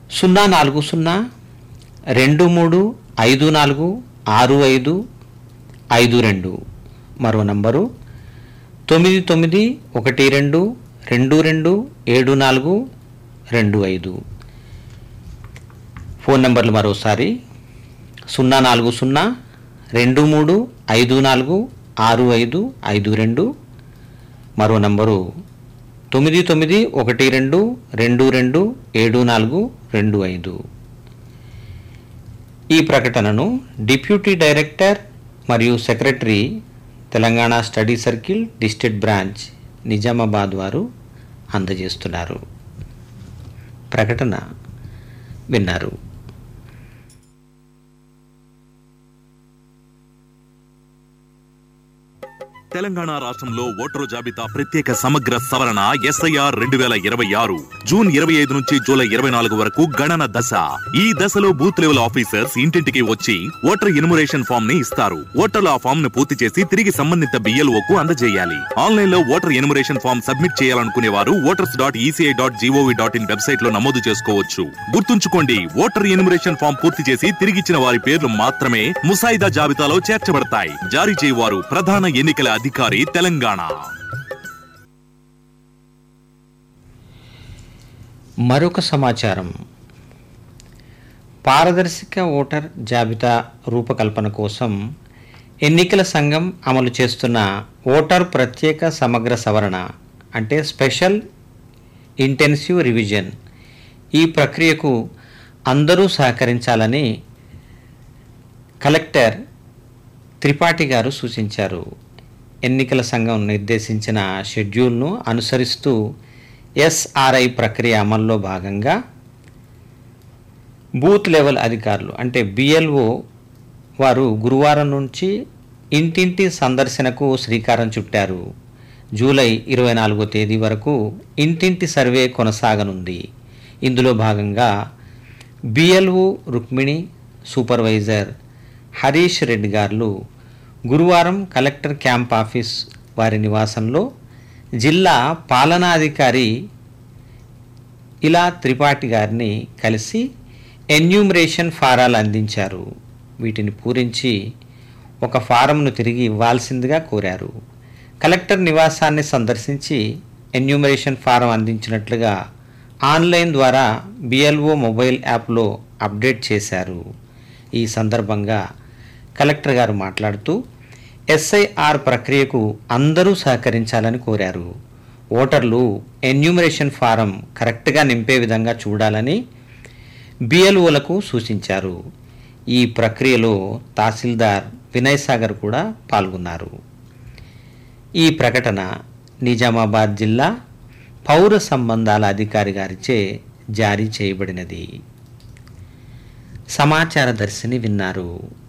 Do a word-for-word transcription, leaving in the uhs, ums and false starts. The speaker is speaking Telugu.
సున్నా నాలుగు సున్నా రెండు మూడు ఐదు నాలుగు ఆరు ఐదు ఐదు రెండు. మరో నంబరు తొమ్మిది తొమ్మిది ఒకటి రెండు రెండు రెండు ఏడు నాలుగు రెండు ఐదు. ఫోన్ నంబర్లు మరోసారి సున్నా నాలుగు సున్నా రెండు మూడు ఐదు నాలుగు ఆరు ఐదు ఐదు రెండు. మరో నంబరు తొమ్మిది తొమ్మిది ఒకటి రెండు రెండు రెండు ఏడు నాలుగు రెండు ఐదు. ఈ ప్రకటనను డిప్యూటీ డైరెక్టర్ మరియు secretary Telangana study circle district branch Nizamabad వారు అందజేస్తున్నారు. ప్రకటన విన్నారు. తెలంగాణ రాష్ట్రంలో ఓటరు జాబితా ప్రత్యేక సమగ్ర సవరణ ఎస్ఐఆర్ రెండు వేల ఇరవై ఆరు జూన్ ఇరవై ఐదు నుంచి జూలై ఇరవై నాలుగు వరకు గణన దశ. ఈ దశలో బూత్ లెవెల్ ఆఫీసర్స్ ఇంటింటికి వచ్చి ఓటర్ ఎన్యుమరేషన్ ఫామ్ ని ఇస్తారు. ఓటర్లు ఆ ఫామ్ ను పూర్తి చేసి తిరిగి సంబంధిత బిఎల్ఓకు అందజేయాలి. ఆన్లైన్ లో ఓటర్ ఎన్యుమరేషన్ ఫామ్ సబ్మిట్ చేయాలనుకునే వారు voters dot ECI dot GOV dot in website లో నమోదు చేసుకోవచ్చు. గుర్తుంచుకోండి, ఓటర్ ఎన్యుమరేషన్ ఫామ్ పూర్తి చేసి తిరిగిచ్చిన వారి పేర్లు మాత్రమే ముసాయిదా జాబితాలో చేర్చబడతాయి. జారీ చేయవారు ప్రధాన ఎన్నికల అధికారి తెలంగాణ. మరొక సమాచారం. పారదర్శక ఓటర్ జాబితా రూపకల్పన కోసం ఎన్నికల సంఘం అమలు చేస్తున్న ఓటర్ ప్రత్యేక సమగ్ర సవరణ అంటే స్పెషల్ ఇంటెన్సివ్ రివిజన్, ఈ ప్రక్రియకు అందరూ సహకరించాలని కలెక్టర్ త్రిపాఠి గారు సూచించారు. ఎన్నికల సంఘం నిర్దేశించిన షెడ్యూల్ను అనుసరిస్తూ ఎస్ఆర్ఐ ప్రక్రియ అమల్లో భాగంగా బూత్ లెవెల్ అధికారులు అంటే బిఎల్ఓ వారు గురువారం నుంచి ఇంటింటి సందర్శనకు శ్రీకారం చుట్టారు. జూలై ఇరవై నాలుగో తేదీ వరకు ఇంటింటి సర్వే కొనసాగనుంది. ఇందులో భాగంగా బిఎల్ఓ రుక్మిణి, సూపర్వైజర్ హరీష్ రెడ్డి గారు గురువారం కలెక్టర్ క్యాంప్ ఆఫీస్ వారి నివాసంలో జిల్లా పాలనాధికారి ఇలా త్రిపాఠి గారిని కలిసి ఎన్యూమరేషన్ ఫారాలు అందించారు. వీటిని పూరించి ఒక ఫారంను తిరిగి ఇవ్వాల్సిందిగా కోరారు. కలెక్టర్ నివాసాన్ని సందర్శించి ఎన్యూమరేషన్ ఫారం అందించినట్లుగా ఆన్లైన్ ద్వారా బిఎల్ఓ మొబైల్ యాప్లో అప్డేట్ చేశారు. ఈ సందర్భంగా కలెక్టర్ గారు మాట్లాడుతూ ఎస్ఐఆర్ ప్రక్రియకు అందరూ సహకరించాలని కోరారు. ఓటర్లు ఎన్యూమరేషన్ ఫారం కరెక్ట్గా నింపే విధంగా చూడాలని బిఎల్ఓలకు సూచించారు. ఈ ప్రక్రియలో తహసీల్దార్ వినయ్ సాగర్ కూడా పాల్గొన్నారు. ఈ ప్రకటన నిజామాబాద్ జిల్లా పౌర సంబంధాల అధికారి గారిచే జారీ చేయబడినది. సమాచార దర్శిని విన్నారు.